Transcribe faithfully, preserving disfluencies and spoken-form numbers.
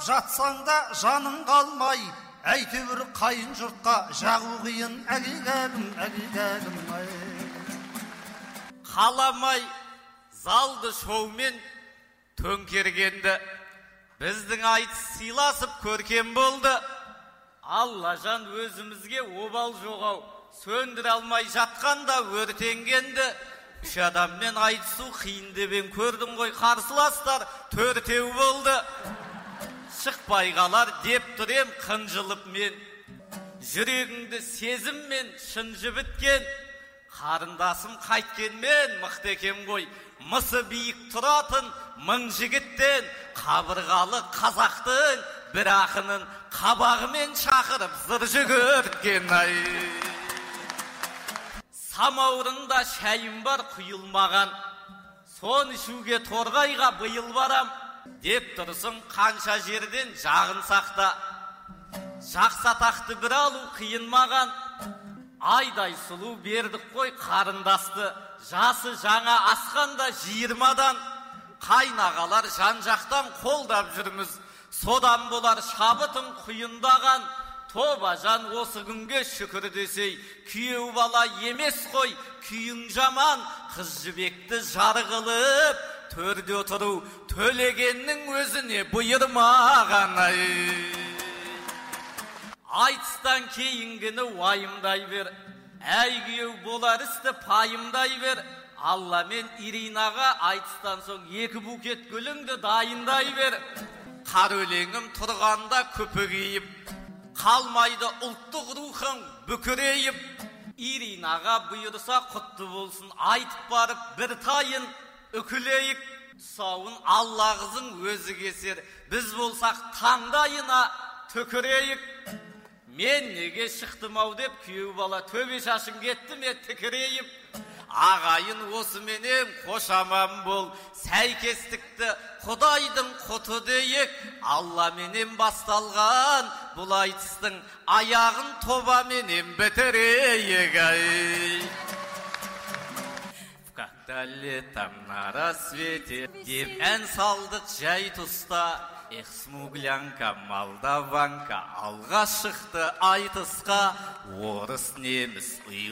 жатсаң да жаның қалмай, әйтеуір қайын жұртқа жағу қиын, әгигәлім, әгигәлім, ай. Қаламай залды шоумен төңкергенді, біздің айтыс сыйласып көркен болды. Алла жан өзімізге обал жоғау, сөндіре алмай жатқанда өртенгенді. Үш адаммен айтысу қиын деп көрдім ғой, қарсыластар төртеу болды. Шықпай қалар деп тұрем қынжылып мен, жүрегіңді сезіммен шын жібіткен. Қарындасым қайткенмен мықты екен ғой, мысы биік тұратын мың жігіттен. Қабырғалы қазақтың бір ақынын қабағымен шақырып зыр жүгірткен, ай. Самаурында шайым бар құйылмаған, сон ішуге торғайға бұйыл барам. Деп тұрсын қанша жерден жағын сақта, жақсатақты бір алу қиын маған. Айдай сұлу бердік қой қарындасты, жасы жаңа асқанда жиырмадан. Қайнағалар жан жақтан қолдап жүрміз, содан болар шабытын құйындаған. Тоба жан осы күнге шүкір десей, күйеу бала емес қой, күйің жаман. Қыз жібекті жарғылып, төрде отыру төлегеннің өзіне бұйырмаған, ай. Айтыстан кейінгіні уайымдай бер, әй күйеу болар істі пайымдай бер. Алла мен Иринаға айтыстан соң екі букет гүліңді дайындай бер. Қар өлеңім тұрғанда көпігейіп, қалмайды ұлттық рухың бүкірейіп. Иринаға бұйырса құтты болсын, айтып барып бір тайын үкілейік. Тұсауын Алла қызың өзі кесер, біз болсақ таңдайына түкірейік. Мен неге шықтым ау деп күйеу бала төбе шашын кетті ме тікірейіп. Ағайын осы менен қошаман бол, сәйкестікті Құдайдың құты дейік. Алла менен басталған бұл айтыстың аяғын тоба менен бітірейік, ай. Когда летом на рассвете деп ән салдық жай тұста. Эх, смуглянка, молдаванка, алға шықты айтысқа. Орыс, неміс,